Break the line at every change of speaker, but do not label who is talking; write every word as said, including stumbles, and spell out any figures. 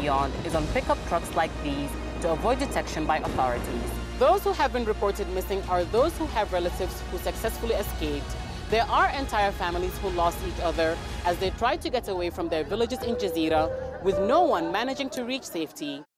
beyond is on pickup trucks like these to avoid detection by authorities. Those who have been reported missing are those who have relatives who successfully escaped. There are entire families who lost each other as they tried to get away from their villages in Jazeera, with no one managing to reach safety.